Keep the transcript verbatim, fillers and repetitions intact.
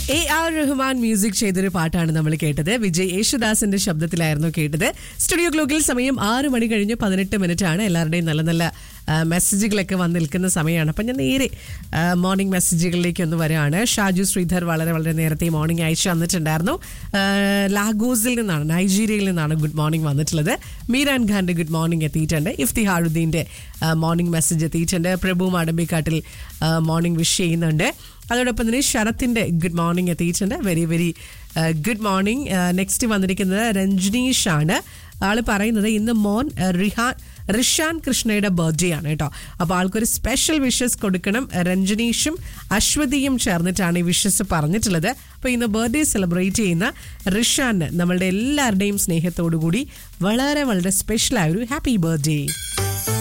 A R Rahman music ചെയ്തൊരു പാട്ടാണ് നമ്മൾ കേട്ടത്. വിജയ് യേശുദാസിന്റെ ശബ്ദത്തിലായിരുന്നു കേട്ടത്. സ്റ്റുഡിയോ ക്ലോക്കിൽ സമയം ആറ് മണി കഴിഞ്ഞ് പതിനെട്ട് മിനിറ്റ് ആണ്. എല്ലാവരുടെയും നല്ല നല്ല മെസ്സേജുകളൊക്കെ വന്ന് നിൽക്കുന്ന സമയമാണ്. അപ്പം ഞാൻ നേരെ മോർണിംഗ് മെസ്സേജുകളിലേക്ക് ഒന്ന് വരികയാണ്. ഷാജു ശ്രീധർ വളരെ വളരെ നേരത്തെ മോർണിംഗ് അയച്ചു വന്നിട്ടുണ്ടായിരുന്നു. ലാഗോസിൽ നിന്നാണ്, നൈജീരിയയിൽ നിന്നാണ് ഗുഡ് മോർണിംഗ് വന്നിട്ടുള്ളത്. മീരാൻ ഖാന്റെ ഗുഡ് മോർണിംഗ് എത്തിയിട്ടുണ്ട്. ഇഫ്തിഹാറുദ്ദീന്റെ മോർണിംഗ് മെസ്സേജ് എത്തിയിട്ടുണ്ട്. പ്രഭു മാടമ്പിക്കാട്ടിൽ മോർണിംഗ് വിഷ് ചെയ്യുന്നുണ്ട്. അതോടൊപ്പം തന്നെ ശരത്തിന്റെ ഗുഡ് മോർണിംഗ് എത്തിയിട്ടുണ്ട്. Very very good morning. Next വന്നിരിക്കുന്നത് രഞ്ജനീഷ് ആണ്. ആള് പറയുന്നത് ഇന്ന് മോൻ റിഹാൻ റിഷാൻ കൃഷ്ണയുടെ ബർത്ത്ഡേ ആണ് കേട്ടോ. അപ്പോൾ ആൾക്കൊരു സ്പെഷ്യൽ വിഷസ് കൊടുക്കണം. രഞ്ജനീഷും അശ്വതിയും ചേർന്നിട്ടാണ് ഈ വിഷസ് പറഞ്ഞിട്ടുള്ളത്. അപ്പോൾ ഇന്ന് ബർത്ത്ഡേ സെലിബ്രേറ്റ് ചെയ്യുന്ന റിഷാന് നമ്മളുടെ എല്ലാവരുടെയും സ്നേഹത്തോടു കൂടി വളരെ വളരെ സ്പെഷ്യലായ ഒരു ഹാപ്പി ബർത്ത്ഡേ.